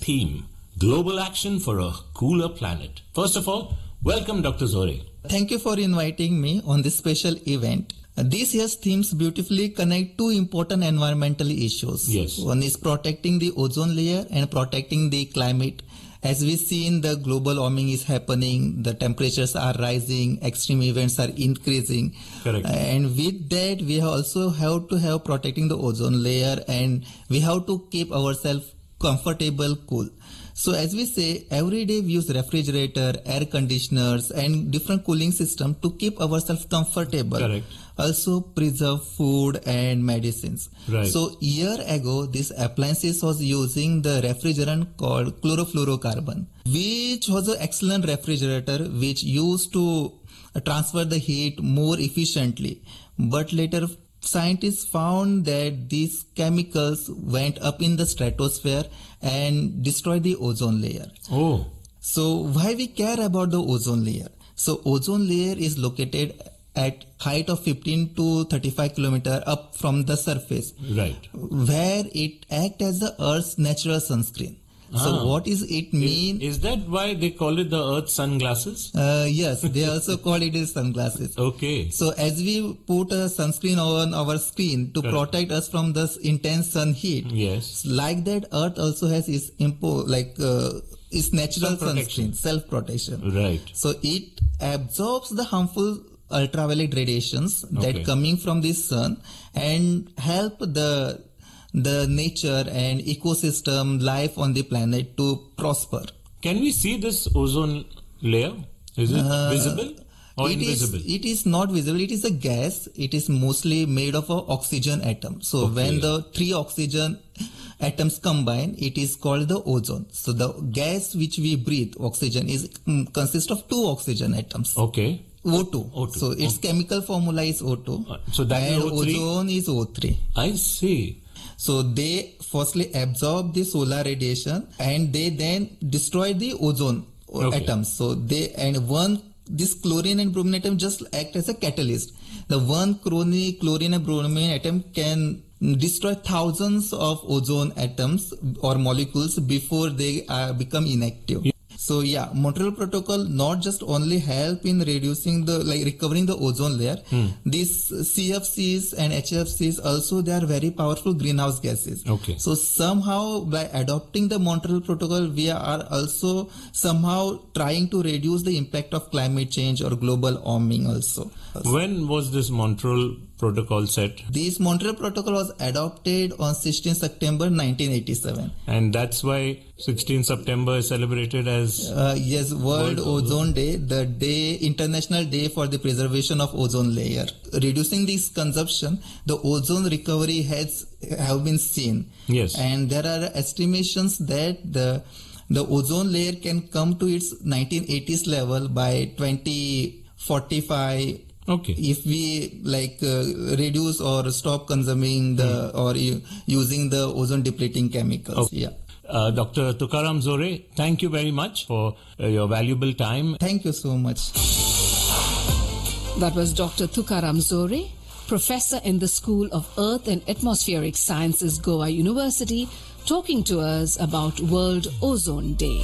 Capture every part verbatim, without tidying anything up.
theme, Global Action for a Cooler Planet. First of all, welcome Doctor Zore. Thank you for inviting me on this special event. This year's themes beautifully connect two important environmental issues. Yes. One is protecting the ozone layer and protecting the climate. As we see in the global warming is happening, the temperatures are rising, extreme events are increasing. Correct. And with that, we also have to have protecting the ozone layer, and we have to keep ourselves comfortable, cool. So as we say, every day we use refrigerator, air conditioners and different cooling system to keep ourselves comfortable. Correct. Also preserve food and medicines. Right. So year ago, this appliances was using the refrigerant called chlorofluorocarbon, which was an excellent refrigerator which used to transfer the heat more efficiently. But later, scientists found that these chemicals went up in the stratosphere and destroyed the ozone layer. Oh. So why we care about the ozone layer? So ozone layer is located at height of fifteen to thirty-five kilometer up from the surface. Right. Where it acts as the Earth's natural sunscreen. Ah. So what is it mean? Is, is that why they call it the Earth sunglasses? Uh, yes, they also call it as sunglasses. Okay. So as we put a sunscreen on our screen to Correct. protect us from this intense sun heat, Yes. like that Earth also has its impo like uh, its natural Self-protection. sunscreen, self-protection. Right. So it absorbs the harmful ultraviolet radiations Okay. that coming from the sun and help the the nature and ecosystem life on the planet to prosper. Can we see this ozone layer? Is it Uh, visible or It is, invisible? it is not visible. It is a gas. It is mostly made of a oxygen atom. So Okay. when the three oxygen atoms combine, it is called the ozone. So the gas which we breathe, oxygen, is mm, consists of two oxygen atoms. Okay. O two. O two. So its chemical formula is O two. Uh, so that is and O three? ozone is O three. I see. So they firstly absorb the solar radiation and they then destroy the ozone Okay. atoms. So they and one this chlorine and bromine atom just act as a catalyst. The one chlorine, chlorine and bromine atom can destroy thousands of ozone atoms or molecules before they uh, become inactive. Yeah. So yeah, Montreal Protocol not just only help in reducing the like recovering the ozone layer. Hmm. These C F Cs and H F Cs also they are very powerful greenhouse gases. Okay. So somehow by adopting the Montreal Protocol, we are also somehow trying to reduce the impact of climate change or global warming also. When was this Montreal Protocol set? This Montreal Protocol was adopted on sixteenth September nineteen eighty-seven. And that's why sixteenth September is celebrated as... Uh, yes, World, World Ozone, Ozone Day, the day, International Day for the Preservation of Ozone Layer. Reducing this consumption, the ozone recovery has have been seen. Yes. And there are estimations that the the ozone layer can come to its nineteen eighties level by twenty forty-five. Okay. If we like uh, reduce or stop consuming the or u- using the ozone depleting chemicals. Okay. Yeah. Uh, Doctor Tukaram Zore, thank you very much for uh, your valuable time. Thank you so much. That was Doctor Tukaram Zore, professor in the School of Earth and Atmospheric Sciences, Goa University, talking to us about World Ozone Day.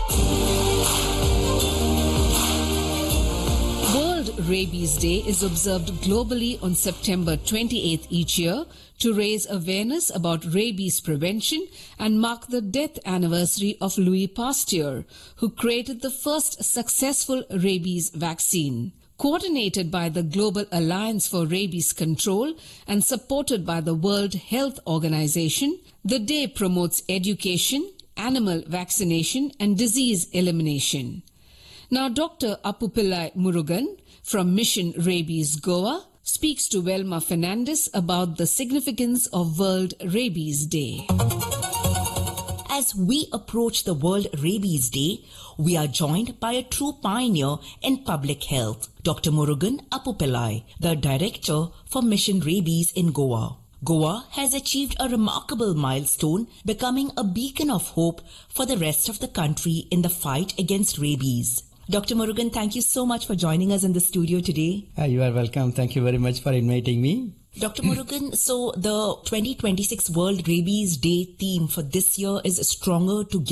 World Rabies Day is observed globally on September twenty-eighth each year to raise awareness about rabies prevention and mark the death anniversary of Louis Pasteur, who created the first successful rabies vaccine. Coordinated by the Global Alliance for Rabies Control and supported by the World Health Organization, the day promotes education, animal vaccination and disease elimination. Now, Doctor Appupillai Murugan from Mission Rabies Goa speaks to Velma Fernandez about the significance of World Rabies Day. As we approach the World Rabies Day, we are joined by a true pioneer in public health, Doctor Murugan Appupillai, the Director for Mission Rabies in Goa. Goa has achieved a remarkable milestone, becoming a beacon of hope for the rest of the country in the fight against rabies. Doctor Murugan, thank you so much for joining us in the studio today. Uh, you are welcome. Thank you very much for inviting me. Doctor Murugan, so the twenty twenty-six World Rabies Day theme for this year is Stronger Together.